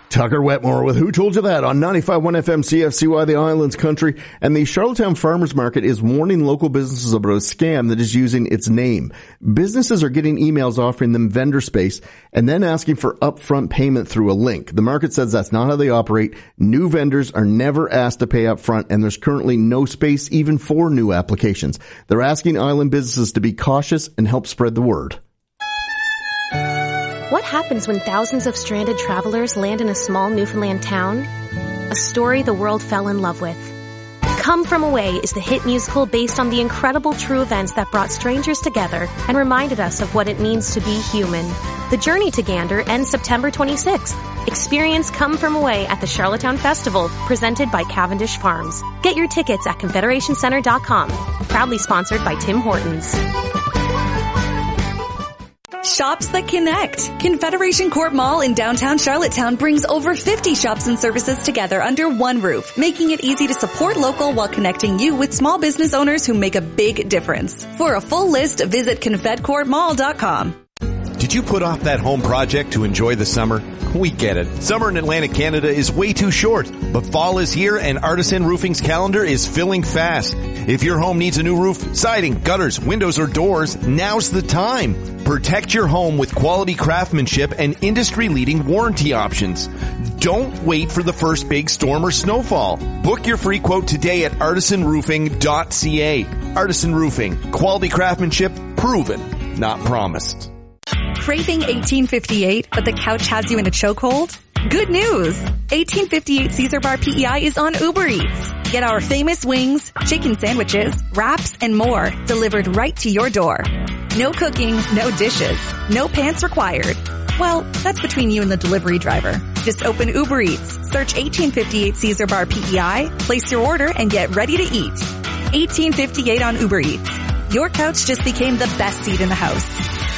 Tucker Wetmore with Who Told You That on 95.1 FM CFCY, the Islands Country. And the Charlottetown Farmers Market is warning local businesses about a scam that is using its name. Businesses are getting emails offering them vendor space and then asking for upfront payment through a link. The market says that's not how they operate. New vendors are never asked to pay up front, and there's currently no space even for new applications. They're asking island businesses to be cautious and help spread the word. What happens when thousands of stranded travelers land in a small Newfoundland town? A story the world fell in love with. Come From Away is the hit musical based on the incredible true events that brought strangers together and reminded us of what it means to be human. The Journey to Gander ends September 26th. Experience Come From Away at the Charlottetown Festival, presented by Cavendish Farms. Get your tickets at confederationcenter.com. Proudly sponsored by Tim Hortons. Shops that connect. Confederation Court Mall in downtown Charlottetown brings over 50 shops and services together under one roof, making it easy to support local while connecting you with small business owners who make a big difference. For a full list, visit confedcourtmall.com. Did you put off that home project to enjoy the summer? We get it. Summer in Atlantic Canada is way too short, but fall is here and Artisan Roofing's calendar is filling fast. If your home needs a new roof, siding, gutters, windows, or doors, now's the time. Protect your home with quality craftsmanship and industry-leading warranty options. Don't wait for the first big storm or snowfall. Book your free quote today at artisanroofing.ca. Artisan Roofing. Quality craftsmanship proven, not promised. Craving 1858, but the couch has you in a chokehold? Good news! 1858 Caesar Bar PEI is on Uber Eats. Get our famous wings, chicken sandwiches, wraps, and more delivered right to your door. No cooking, no dishes, no pants required. Well, that's between you and the delivery driver. Just open Uber Eats, search 1858 Caesar Bar PEI, place your order, and get ready to eat. 1858 on Uber Eats. Your couch just became the best seat in the house.